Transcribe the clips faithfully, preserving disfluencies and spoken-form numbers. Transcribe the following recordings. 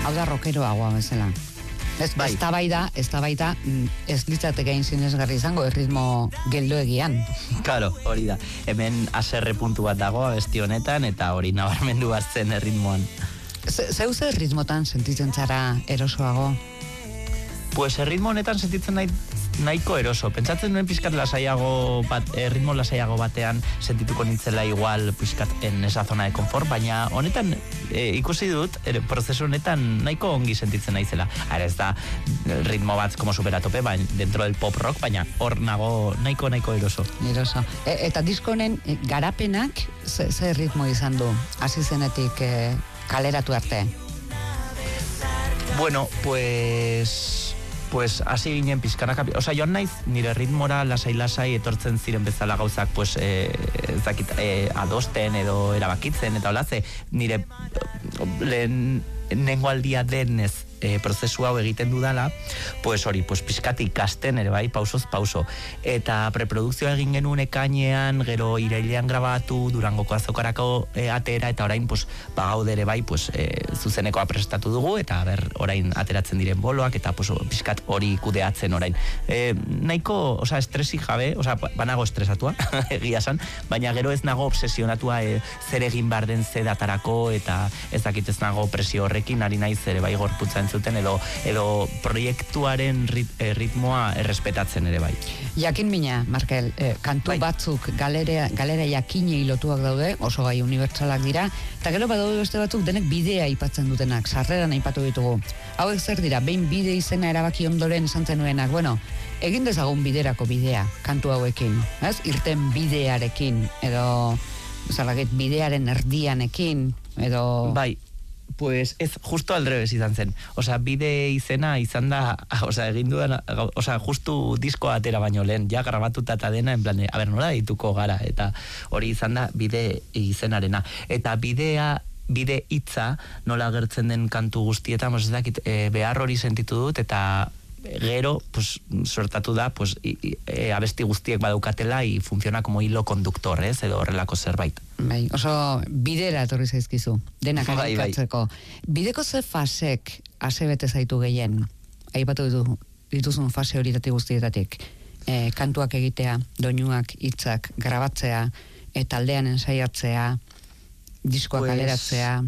hau da rockeroagoa bezala. Ez, bai. ez da bai da, ez da bai da, ez litzateke hain sinesgarri izango, erritmo geldoegian. Claro, hori da. Hemen aserre puntu bat dago abesti honetan, eta hori nabarmendu bat zen erritmoan. Zeu ze erritmotan sentitzen zara erosoago? Pues erritmo honetan sentitzen nahi, nahiko eroso. Pentsatzen nuen pizkat lasaiago bat, erritmo lasaiago batean sentituko nintzela igual pizkat en esa zona de confort, baina honetan e, ikusi dut, er, prozesu honetan nahiko ongi sentitzen naizela. Ara ez da ritmo bat como superatope, baina dentro del pop rock, baina hor nago nahiko nahiko eroso. Eroso. E, eta disko honen e, garapenak ze, ze ritmo izan du, hasi zenetik e, kaleratu arte? Bueno, pues... pues hasi ginen pizkanaka, osea, joan naiz nire ritmora lasai-lasai etortzen ziren bezala gauzak, pues, eh, ez dakit, eh, adosten edo erabakitzen, eta hola, ze nire lehen nengo aldia denez e, prozesu hau egiten dudala, pues hori, pues pizkati ikasten ere bai, pausoz pauso. Eta preprodukzioa egin genuen ekainean, gero irailean grabatu, Durangoko azokarako e, atera, eta orain, pues, bagaude ere bai, pues, e, zuzenekoa prestatu dugu, eta ber, orain ateratzen diren boloak, eta pues, pizkat hori kudeatzen orain. E, nahiko, oza, estresik jabe, oza, banago estresatua, egia san, baina gero ez nago obsesionatua e, zer egin behar den zedatarako, eta ez dakit ez nago presio horrekin, ari naiz ere bai gorputza entzuten, edo, edo proiektuaren rit, e, ritmoa errespetatzen ere bai. Jakin mina, Markel, eh, kantu bai. batzuk galera, galera jakinei lotuak daude, oso gai unibertsalak dira, eta gero badaude beste batzuk denek bidea aipatzen dutenak, sarreran aipatu ditugu. Hauek zer dira, behin bide izena erabaki ondoren esan zenuenak, bueno, egin dezagun biderako bidea, kantu hauekin, ez? Irten bidearekin, edo, zalagit, bidearen erdianekin, edo... Bai, pues ez, justo al revés izan zen. Osea, bide izena izan da, osea, egin dudan, osea, justu diskoa atera baino lehen, ja grabatuta eta dena, en plan, a ber, nola dituko gara, eta hori izan da bide izenarena. Eta bidea, bide hitza nola agertzen den kantu guztietan, ez dakit, e, behar hori sentitu dut, eta gero, pues, sortatu da, pues, i, i, e, abesti guztiek badaukatela y funciona como hilo conductor, ez, edo horrelako zerbait. Bai, oso bidera etorri zaizkizu, denak bai, arikatzeko. Bai. Bideko ze fasek ase bete zaitu gehien, aipatu ditu, dituzun fase horietatik guztietatik, e, kantuak egitea, doinuak, hitzak, grabatzea, eta aldean ensaiatzea, diskoak pues... aleratzea...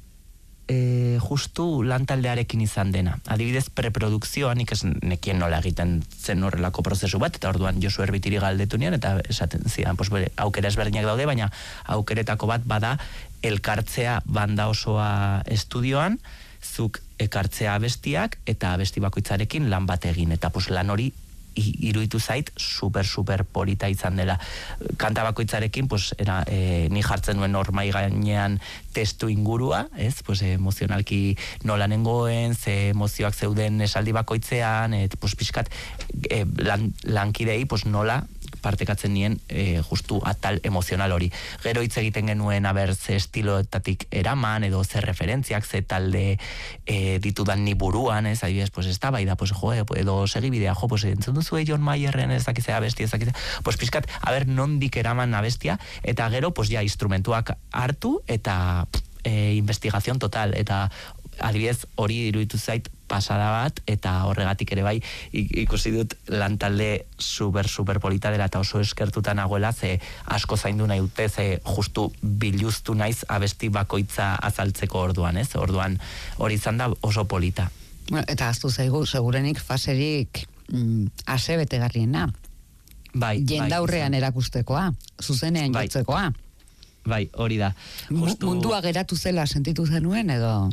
E, justu lantaldearekin izan dena. Adibidez, preprodukzioan nik ez nekien nola egiten zen horrelako prozesu bat, eta orduan Josu Erbitiri galdetu nian, eta esaten zidan, pues, bere, aukera ezberdinak daude, baina aukeretako bat bada elkartzea banda osoa estudioan, zuk ekartzea abestiak, eta abesti bakoitzarekin lan bat egin, eta pues, lan hori iruditu zait super super polita izan dela. Kanta bakoitzarekin pues era e, ni jartzen nuen hor mai gainean testu ingurua, ez? Pues emozionalki nola nengoen, ze emozioak zeuden esaldi bakoitzean, et pues pixkat e, lan, lankidei pues nola partekatzen nien e, justu atal emozional hori. Gero hitz egiten genuen aber ze estiloetatik eraman, edo ze referentziak, ze talde e, ditudan ni buruan, ez, adibidez, pues ez da, bai da, pues jo, edo segibidea, jo, pues entzun duzue John Mayerren ez dakizea abestia, ez dakizea, pues pizkat, aber nondik eraman abestia, eta gero, pues ja, instrumentuak hartu, eta e, investigazion total, eta adibidez, hori iruditu zait pasada bat, eta horregatik ere bai ikusi dut lantalde super super polita dela, eta oso eskertuta nagoela, ze asko zaindu nahi dute, ze justu biluztu naiz abesti bakoitza azaltzeko orduan, ez? Orduan hori izan da oso polita. Bueno, eta aztu zaigu, segurenik faserik mm, ase betegarriena. Bai, jendaurrean bai, erakustekoa, zuzenean bai, jotzekoa. Bai, hori da. Justu... Mundua geratu zela sentitu zenuen, edo...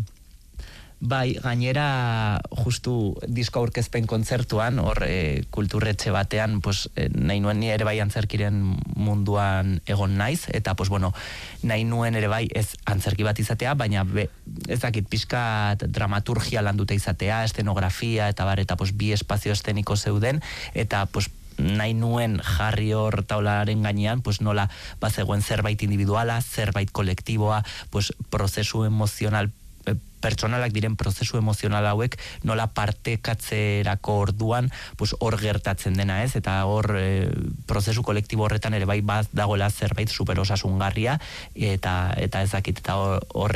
Bai, gainera justu disko aurkezpen kontzertuan, hor e, kulturretxe batean, pues, e, nahi nuen ni ere bai antzerkiren munduan egon naiz, eta pues, bueno, nahi nuen ere bai ez antzerki bat izatea, baina be, ez dakit pixka dramaturgia landuta izatea, estenografia, eta bar, eta pues, bi espazio esteniko zeuden, eta pues, nahi nuen jarri hor taularen gainean, pues nola bazegoen zerbait individuala, zerbait kolektiboa, pues prozesu emozional pertsonalak diren prozesu emozional hauek nola partekatzerako orduan pues hor gertatzen dena, ez? Eta hor e, prozesu kolektibo horretan ere bai bat dagoela zerbait super osasungarria, eta eta ez dakit, eta horrek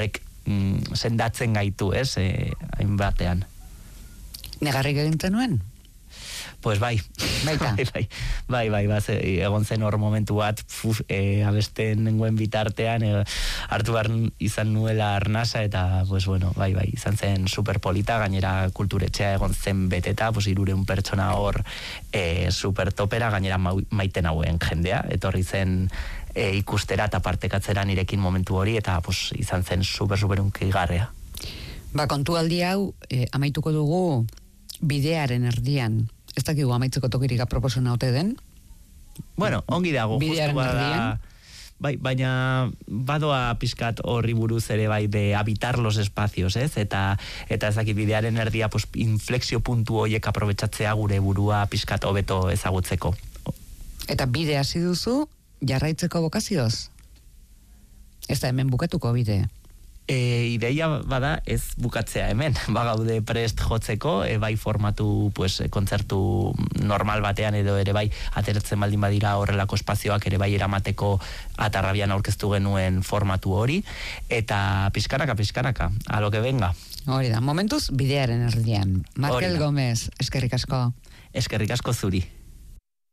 mm, sendatzen gaitu, ez, e, hainbatean. Negarrik egin zenuen? Pues bai. Baita. bai, bai, bai, bai, bai, egon zen hor momentu bat, puf, e, abesten nengoen bitartean, e, hartu behar izan nuela arnasa, eta, pues bueno, bai, bai, izan zen superpolita, gainera kulturetxea egon zen beteta, pues irureun pertsona hor e, supertopera, gainera maiten hauen jendea, etorri zen e, ikustera eta partekatzera nirekin momentu hori, eta pues, izan zen super, super unkigarrea. Ba, kontu aldi hau, e, amaituko dugu bidearen erdian. Ez dakigu amaitzeko tokirik aproposena ote den? Bueno, ongi dago. Bidearen erdian. Bai, baina badoa pizkat horri buruz ere bai de habitar los espacios, ez? Eta, eta ez dakit bidearen erdia pues, inflexio puntu horiek aprobetsatzea gure burua pizkat hobeto ezagutzeko. Eta bide hasi duzu jarraitzeko bokazioz? Ez da hemen bukatuko bide. E, ideia bada ez bukatzea hemen, bagaude prest jotzeko, e, bai formatu pues, kontzertu normal batean edo ere bai ateratzen baldin badira horrelako espazioak ere bai eramateko Atarrabian aurkeztu genuen formatu hori, eta pizkanaka, pizkanaka, a lo que venga. Hori da, momentuz bidearen erdian. Markel Gomez, eskerrik asko. Eskerrik asko zuri.